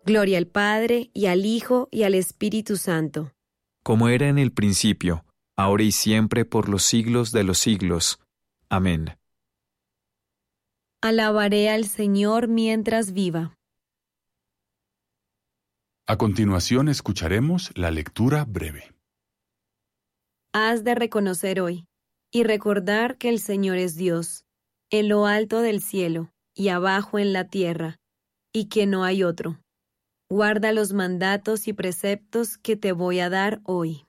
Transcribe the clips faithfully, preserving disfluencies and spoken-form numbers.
Gloria al Padre, y al Hijo, y al Espíritu Santo. Como era en el principio, ahora y siempre, por los siglos de los siglos. Amén. Alabaré al Señor mientras viva. A continuación escucharemos la lectura breve. Has de reconocer hoy y recordar que el Señor es Dios, en lo alto del cielo y abajo en la tierra, y que no hay otro. Guarda los mandatos y preceptos que te voy a dar hoy.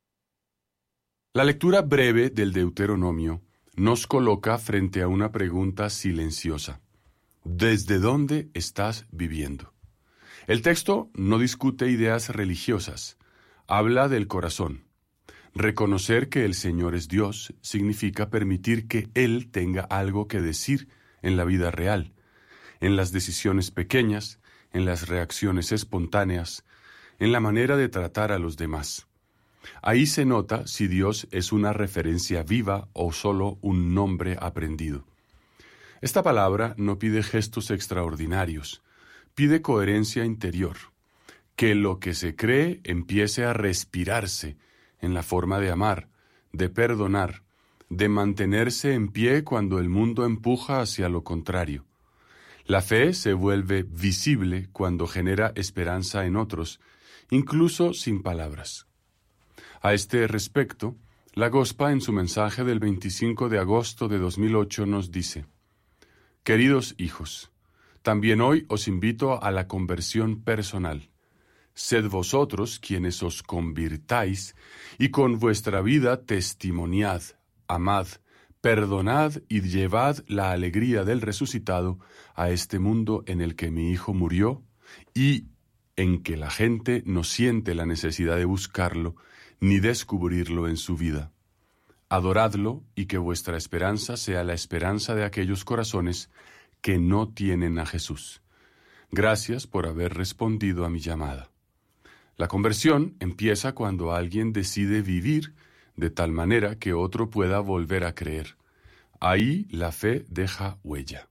La lectura breve del Deuteronomio nos coloca frente a una pregunta silenciosa. ¿Desde dónde estás viviendo? El texto no discute ideas religiosas, habla del corazón. Reconocer que el Señor es Dios significa permitir que Él tenga algo que decir en la vida real, en las decisiones pequeñas, en las reacciones espontáneas, en la manera de tratar a los demás. Ahí se nota si Dios es una referencia viva o solo un nombre aprendido. Esta palabra no pide gestos extraordinarios, pide coherencia interior, que lo que se cree empiece a respirarse en la forma de amar, de perdonar, de mantenerse en pie cuando el mundo empuja hacia lo contrario. La fe se vuelve visible cuando genera esperanza en otros, incluso sin palabras. A este respecto, la Gospa en su mensaje del veinticinco de agosto de dos mil ocho nos dice: Queridos hijos, también hoy os invito a la conversión personal. Sed vosotros quienes os convirtáis y con vuestra vida testimoniad, amad, perdonad y llevad la alegría del resucitado a este mundo en el que mi Hijo murió y en que la gente no siente la necesidad de buscarlo ni descubrirlo en su vida. Adoradlo y que vuestra esperanza sea la esperanza de aquellos corazones que no tienen a Jesús. Gracias por haber respondido a mi llamada. La conversión empieza cuando alguien decide vivir de tal manera que otro pueda volver a creer. Ahí la fe deja huella.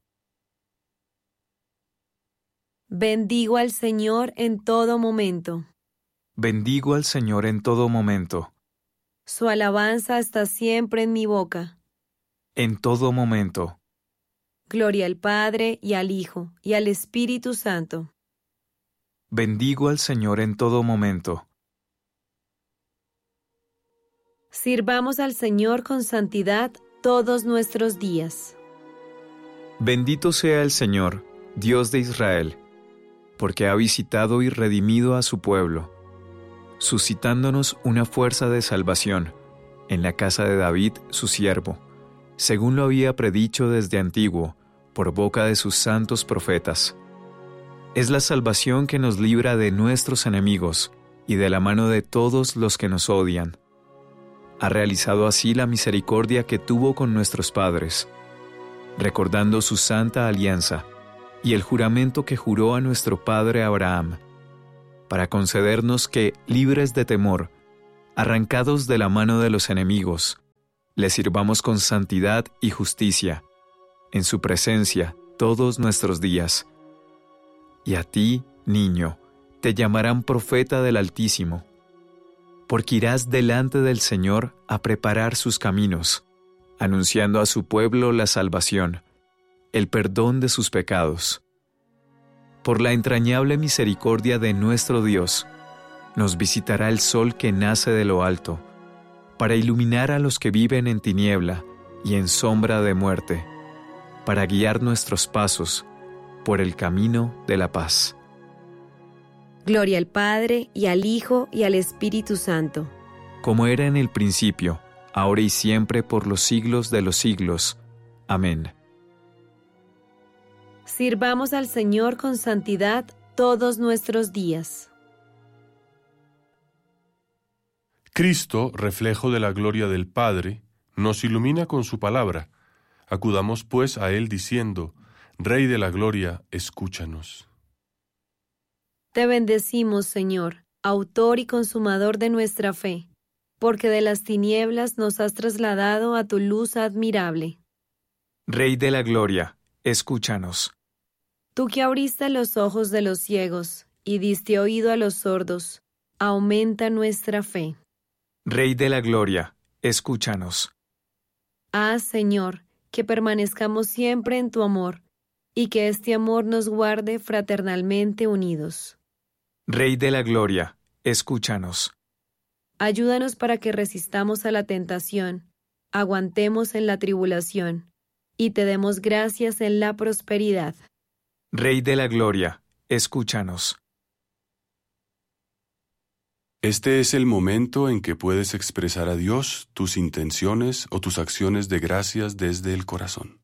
Bendigo al Señor en todo momento. Bendigo al Señor en todo momento. Su alabanza está siempre en mi boca. En todo momento. Gloria al Padre, y al Hijo, y al Espíritu Santo. Bendigo al Señor en todo momento. Sirvamos al Señor con santidad todos nuestros días. Bendito sea el Señor, Dios de Israel, porque ha visitado y redimido a su pueblo, suscitándonos una fuerza de salvación en la casa de David, su siervo, según lo había predicho desde antiguo, por boca de sus santos profetas. Es la salvación que nos libra de nuestros enemigos y de la mano de todos los que nos odian. Ha realizado así la misericordia que tuvo con nuestros padres, recordando su santa alianza y el juramento que juró a nuestro padre Abraham, para concedernos que, libres de temor, arrancados de la mano de los enemigos, le sirvamos con santidad y justicia, en su presencia todos nuestros días. Y a ti, niño, te llamarán profeta del Altísimo, porque irás delante del Señor a preparar sus caminos, anunciando a su pueblo la salvación, el perdón de sus pecados. Por la entrañable misericordia de nuestro Dios, nos visitará el sol que nace de lo alto, para iluminar a los que viven en tiniebla y en sombra de muerte, para guiar nuestros pasos por el camino de la paz. Gloria al Padre, y al Hijo, y al Espíritu Santo. Como era en el principio, ahora y siempre, por los siglos de los siglos. Amén. Sirvamos al Señor con santidad todos nuestros días. Cristo, reflejo de la gloria del Padre, nos ilumina con su palabra. Acudamos pues a Él diciendo: Rey de la gloria, escúchanos. Te bendecimos, Señor, autor y consumador de nuestra fe, porque de las tinieblas nos has trasladado a tu luz admirable. Rey de la gloria, escúchanos. Tú que abriste los ojos de los ciegos y diste oído a los sordos. Aumenta nuestra fe. Rey de la Gloria, escúchanos. Haz, Señor, que permanezcamos siempre en tu amor, y que este amor nos guarde fraternalmente unidos. Rey de la Gloria, escúchanos. Ayúdanos para que resistamos a la tentación, aguantemos en la tribulación, y te demos gracias en la prosperidad. Rey de la Gloria, escúchanos. Este es el momento en que puedes expresar a Dios tus intenciones o tus acciones de gracias desde el corazón.